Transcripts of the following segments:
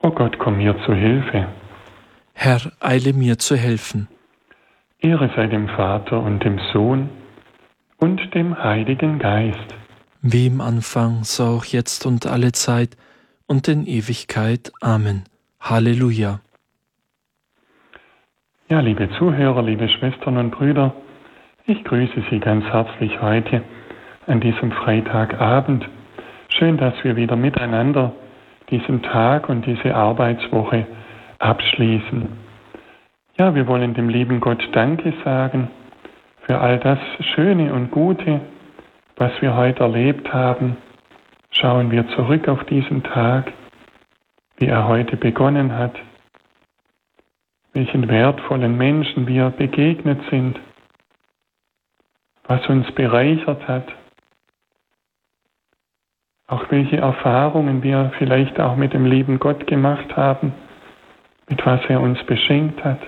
O Gott, komm mir zu Hilfe. Herr, eile mir zu helfen. Ehre sei dem Vater und dem Sohn und dem Heiligen Geist. Wie im Anfang, so auch jetzt und alle Zeit und in Ewigkeit. Amen. Halleluja. Ja, liebe Zuhörer, liebe Schwestern und Brüder, ich grüße Sie ganz herzlich heute an diesem Freitagabend. Schön, dass wir wieder miteinander diesen Tag und diese Arbeitswoche abschließen. Ja, wir wollen dem lieben Gott Danke sagen für all das Schöne und Gute, was wir heute erlebt haben. Schauen wir zurück auf diesen Tag, wie er heute begonnen hat, welchen wertvollen Menschen wir begegnet sind, was uns bereichert hat, auch welche Erfahrungen wir vielleicht auch mit dem lieben Gott gemacht haben, mit was er uns beschenkt hat.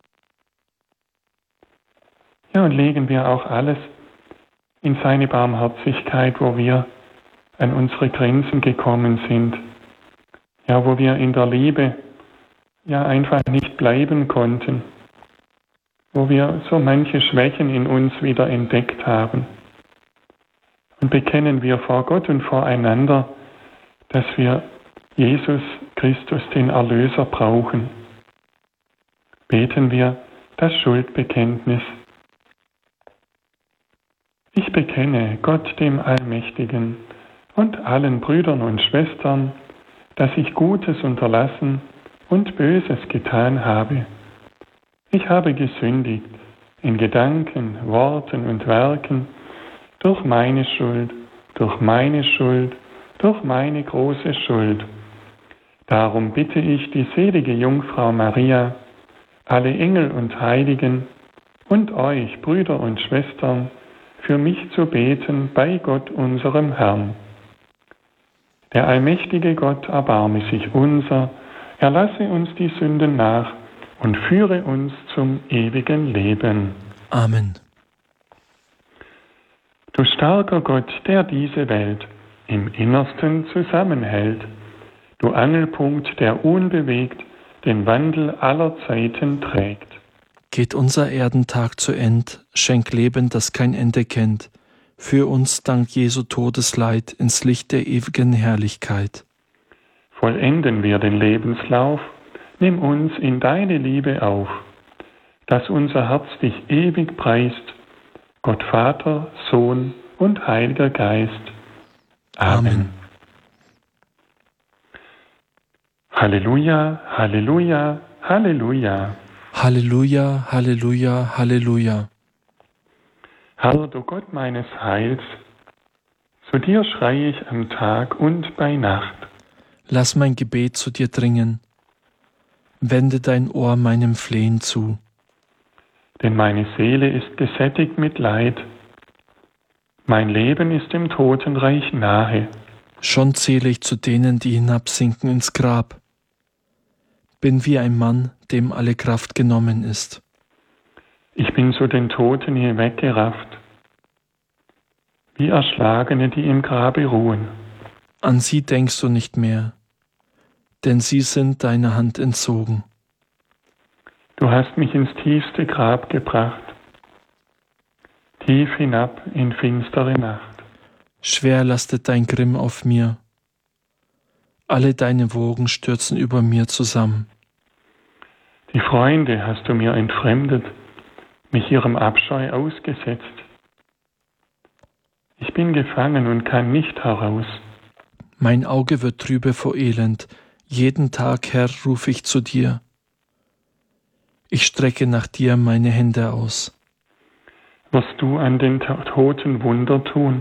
Ja, und legen wir auch alles in seine Barmherzigkeit, wo wir an unsere Grenzen gekommen sind, ja, wo wir in der Liebe ja einfach nicht bleiben konnten, wo wir so manche Schwächen in uns wieder entdeckt haben. Und bekennen wir vor Gott und voreinander, dass wir Jesus Christus, den Erlöser, brauchen. Beten wir das Schuldbekenntnis. Ich bekenne Gott, dem Allmächtigen, und allen Brüdern und Schwestern, dass ich Gutes unterlassen und Böses getan habe. Ich habe gesündigt in Gedanken, Worten und Werken, durch meine Schuld, durch meine Schuld, durch meine große Schuld. Darum bitte ich die selige Jungfrau Maria, alle Engel und Heiligen und euch, Brüder und Schwestern, für mich zu beten bei Gott, unserem Herrn. Der allmächtige Gott erbarme sich unser, erlasse uns die Sünden nach und führe uns zum ewigen Leben. Amen. Du starker Gott, der diese Welt im Innersten zusammenhält, du Angelpunkt, der unbewegt den Wandel aller Zeiten trägt. Geht unser Erdentag zu End, schenk Leben, das kein Ende kennt. Führ uns dank Jesu Todesleid ins Licht der ewigen Herrlichkeit. Vollenden wir den Lebenslauf, nimm uns in deine Liebe auf, dass unser Herz dich ewig preist, Gott Vater, Sohn und Heiliger Geist. Amen. Halleluja, Halleluja, Halleluja. Halleluja, Halleluja, Halleluja. Herr, du Gott meines Heils, zu dir schreie ich am Tag und bei Nacht. Lass mein Gebet zu dir dringen, wende dein Ohr meinem Flehen zu. Denn meine Seele ist gesättigt mit Leid, mein Leben ist dem Totenreich nahe. Schon zähle ich zu denen, die hinabsinken ins Grab. Bin wie ein Mann, dem alle Kraft genommen ist. Ich bin zu den Toten hinweggerafft, wie Erschlagene, die im Grabe ruhen. An sie denkst du nicht mehr, denn sie sind deiner Hand entzogen. Du hast mich ins tiefste Grab gebracht, tief hinab in finstere Nacht. Schwer lastet dein Grimm auf mir, alle deine Wogen stürzen über mir zusammen. Die Freunde hast du mir entfremdet, mich ihrem Abscheu ausgesetzt. Ich bin gefangen und kann nicht heraus. Mein Auge wird trübe vor Elend, jeden Tag, Herr, ruf ich zu dir. Ich strecke nach dir meine Hände aus. Wirst du an den Toten Wunder tun?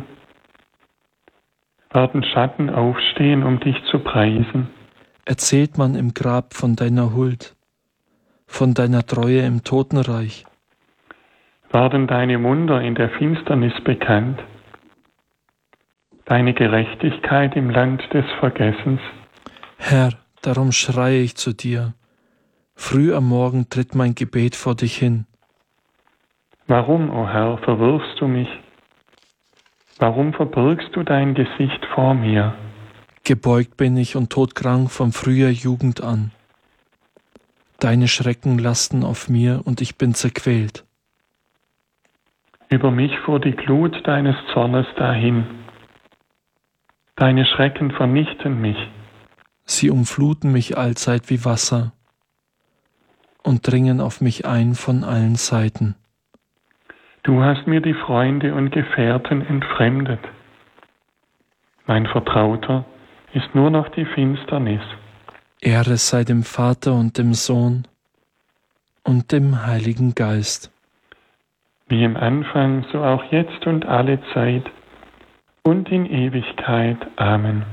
Werden Schatten aufstehen, um dich zu preisen? Erzählt man im Grab von deiner Huld, von deiner Treue im Totenreich? Werden deine Wunder in der Finsternis bekannt? Deine Gerechtigkeit im Land des Vergessens? Herr, darum schreie ich zu dir. Früh am Morgen tritt mein Gebet vor dich hin. Warum, o Herr, verwirfst du mich? Warum verbirgst du dein Gesicht vor mir? Gebeugt bin ich und todkrank von früher Jugend an. Deine Schrecken lasten auf mir und ich bin zerquält. Über mich fuhr die Glut deines Zornes dahin. Deine Schrecken vernichten mich. Sie umfluten mich allzeit wie Wasser und dringen auf mich ein von allen Seiten. Du hast mir die Freunde und Gefährten entfremdet. Mein Vertrauter ist nur noch die Finsternis. Ehre sei dem Vater und dem Sohn und dem Heiligen Geist. Wie im Anfang, so auch jetzt und alle Zeit und in Ewigkeit. Amen.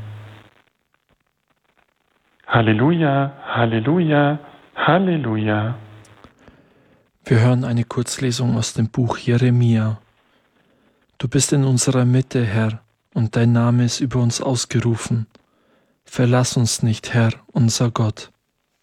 Halleluja, Halleluja, Halleluja. Wir hören eine Kurzlesung aus dem Buch Jeremia. Du bist in unserer Mitte, Herr, und dein Name ist über uns ausgerufen. Verlass uns nicht, Herr, unser Gott.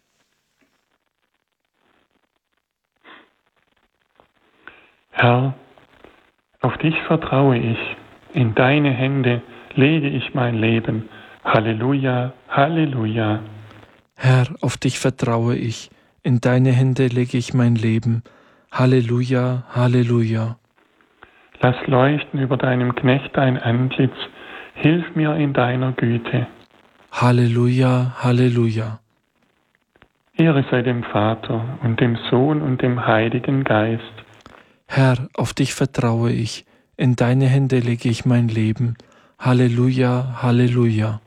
Herr, auf dich vertraue ich, in deine Hände lege ich mein Leben. Halleluja, Halleluja. Herr, auf dich vertraue ich, in deine Hände lege ich mein Leben. Halleluja, Halleluja. Lass leuchten über deinem Knecht dein Antlitz, hilf mir in deiner Güte. Halleluja, Halleluja. Ehre sei dem Vater und dem Sohn und dem Heiligen Geist. Herr, auf dich vertraue ich, in deine Hände lege ich mein Leben. Halleluja, Halleluja.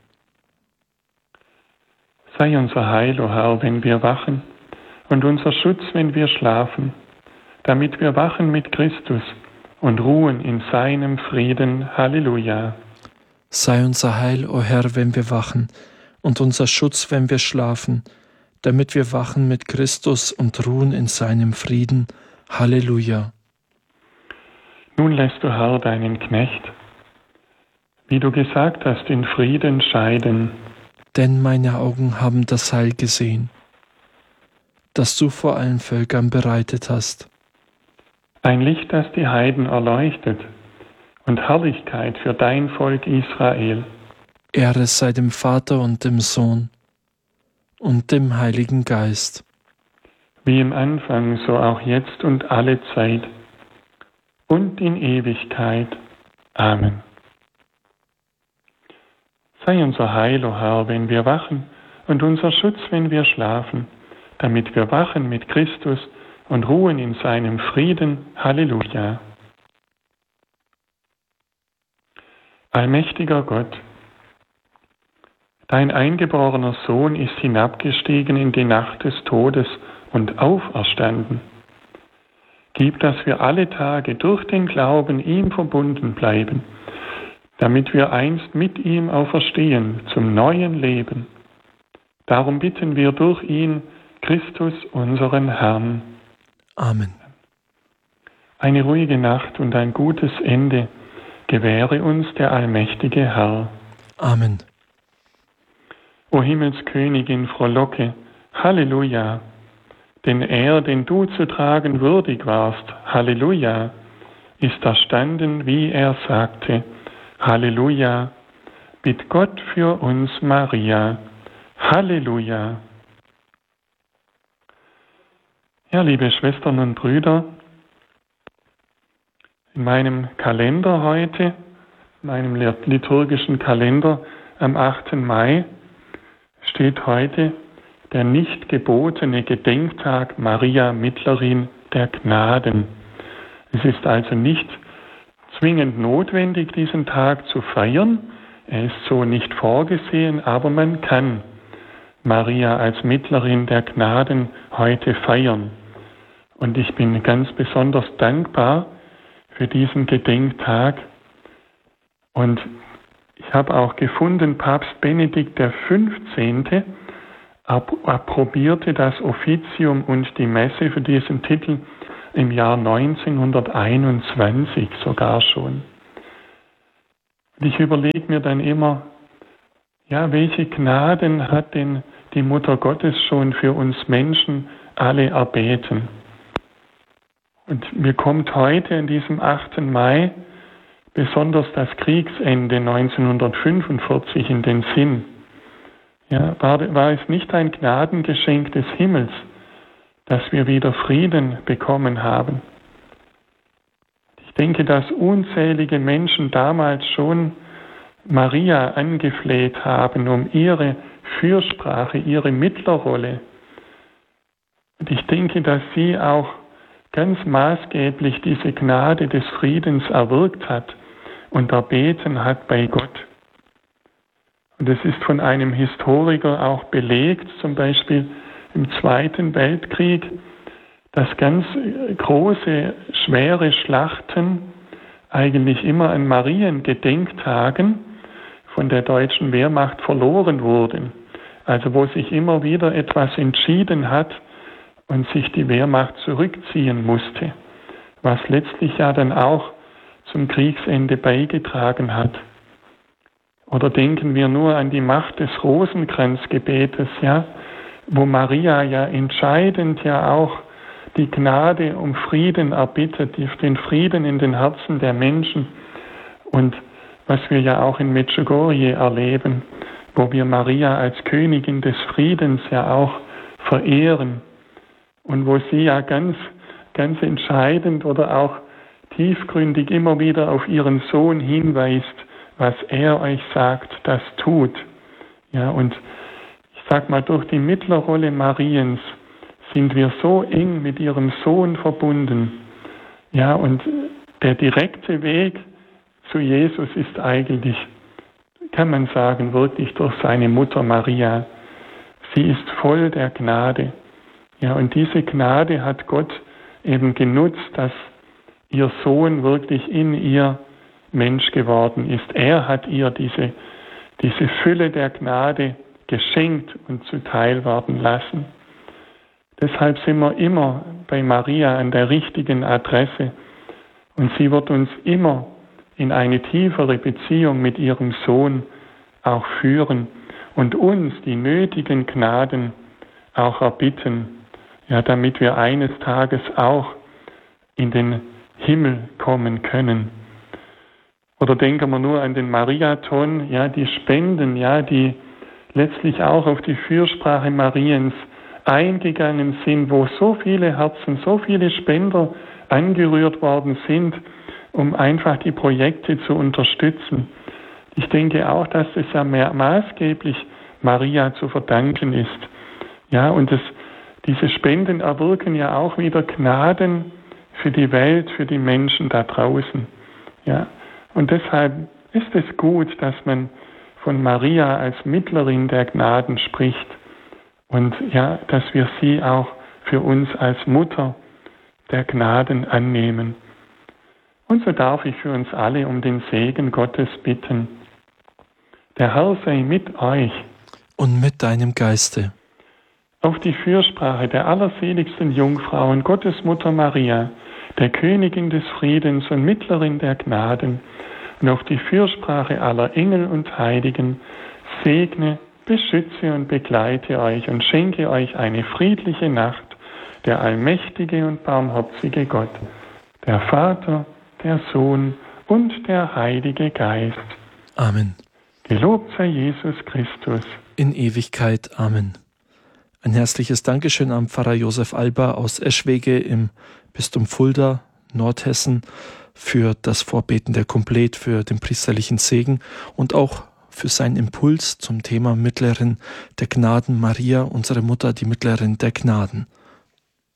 Sei unser Heil, o Herr, wenn wir wachen, und unser Schutz, wenn wir schlafen, damit wir wachen mit Christus und ruhen in seinem Frieden. Halleluja. Sei unser Heil, o Herr, wenn wir wachen, und unser Schutz, wenn wir schlafen, damit wir wachen mit Christus und ruhen in seinem Frieden. Halleluja. Nun lässt du, Herr, deinen Knecht, wie du gesagt hast, in Frieden scheiden. Denn meine Augen haben das Heil gesehen, das du vor allen Völkern bereitet hast. Ein Licht, das die Heiden erleuchtet, und Herrlichkeit für dein Volk Israel. Ehre sei dem Vater und dem Sohn und dem Heiligen Geist. Wie im Anfang, so auch jetzt und alle Zeit und in Ewigkeit. Amen. Sei unser Heil, o Herr, wenn wir wachen, und unser Schutz, wenn wir schlafen, damit wir wachen mit Christus und ruhen in seinem Frieden. Halleluja. Allmächtiger Gott, dein eingeborener Sohn ist hinabgestiegen in die Nacht des Todes und auferstanden. Gib, dass wir alle Tage durch den Glauben ihm verbunden bleiben, damit wir einst mit ihm auferstehen zum neuen Leben. Darum bitten wir durch ihn, Christus, unseren Herrn. Amen. Eine ruhige Nacht und ein gutes Ende gewähre uns der allmächtige Herr. Amen. O Himmelskönigin, frohlocke, Halleluja, denn er, den du zu tragen würdig warst, Halleluja, ist erstanden, wie er sagte, Halleluja, bitt Gott für uns Maria. Halleluja. Ja, liebe Schwestern und Brüder, in meinem Kalender heute, in meinem liturgischen Kalender am 8. Mai, steht heute der nicht gebotene Gedenktag Maria Mittlerin der Gnaden. Es ist also nicht zwingend notwendig, diesen Tag zu feiern. Er ist so nicht vorgesehen, aber man kann Maria als Mittlerin der Gnaden heute feiern. Und ich bin ganz besonders dankbar für diesen Gedenktag. Und ich habe auch gefunden, Papst Benedikt XV. Approbierte das Offizium und die Messe für diesen Titel im Jahr 1921 sogar schon. Und ich überlege mir dann immer, ja, welche Gnaden hat denn die Mutter Gottes schon für uns Menschen alle erbeten? Und mir kommt heute an diesem 8. Mai besonders das Kriegsende 1945 in den Sinn. Ja, war es nicht ein Gnadengeschenk des Himmels, dass wir wieder Frieden bekommen haben? Ich denke, dass unzählige Menschen damals schon Maria angefleht haben um ihre Fürsprache, ihre Mittlerrolle. Und ich denke, dass sie auch ganz maßgeblich diese Gnade des Friedens erwirkt hat und erbeten hat bei Gott. Und es ist von einem Historiker auch belegt, zum Beispiel im Zweiten Weltkrieg, dass ganz große, schwere Schlachten eigentlich immer an Mariengedenktagen von der deutschen Wehrmacht verloren wurden. Also wo sich immer wieder etwas entschieden hat und sich die Wehrmacht zurückziehen musste, was letztlich ja dann auch zum Kriegsende beigetragen hat. Oder denken wir nur an die Macht des Rosenkranzgebetes, ja, wo Maria ja entscheidend ja auch die Gnade um Frieden erbittet, den Frieden in den Herzen der Menschen. Und was wir ja auch in Medjugorje erleben, wo wir Maria als Königin des Friedens ja auch verehren und wo sie ja ganz, ganz entscheidend oder auch tiefgründig immer wieder auf ihren Sohn hinweist, was er euch sagt, das tut. Ja, und ich sag mal, durch die Mittlerrolle Mariens sind wir so eng mit ihrem Sohn verbunden. Ja, und der direkte Weg zu Jesus ist eigentlich, kann man sagen, wirklich durch seine Mutter Maria. Sie ist voll der Gnade. Ja, und diese Gnade hat Gott eben genutzt, dass ihr Sohn wirklich in ihr Mensch geworden ist. Er hat ihr diese Fülle der Gnade geschenkt und zuteil werden lassen. Deshalb sind wir immer bei Maria an der richtigen Adresse und sie wird uns immer in eine tiefere Beziehung mit ihrem Sohn auch führen und uns die nötigen Gnaden auch erbitten, ja, damit wir eines Tages auch in den Himmel kommen können. Oder denken wir nur an den Mariathon, ja, die Spenden, ja, die letztlich auch auf die Fürsprache Mariens eingegangen sind, wo so viele Herzen, so viele Spender angerührt worden sind, um einfach die Projekte zu unterstützen. Ich denke auch, dass es ja maßgeblich Maria zu verdanken ist. Ja, und diese Spenden erwirken ja auch wieder Gnaden für die Welt, für die Menschen da draußen. Ja, und deshalb ist es gut, dass man von Maria als Mittlerin der Gnaden spricht und ja, dass wir sie auch für uns als Mutter der Gnaden annehmen. Und so darf ich für uns alle um den Segen Gottes bitten. Der Herr sei mit euch. Und mit deinem Geiste. Auf die Fürsprache der allerseligsten Jungfrau und Gottesmutter Maria, der Königin des Friedens und Mittlerin der Gnaden, und auf die Fürsprache aller Engel und Heiligen, segne, beschütze und begleite euch und schenke euch eine friedliche Nacht, der allmächtige und barmherzige Gott, der Vater, der Sohn und der Heilige Geist. Amen. Gelobt sei Jesus Christus. In Ewigkeit. Amen. Ein herzliches Dankeschön an Pfarrer Josef Alba aus Eschwege im Bistum Fulda, Nordhessen, für das Vorbeten der Komplett, für den priesterlichen Segen und auch für seinen Impuls zum Thema Mittlerin der Gnaden, Maria, unsere Mutter, die Mittlerin der Gnaden.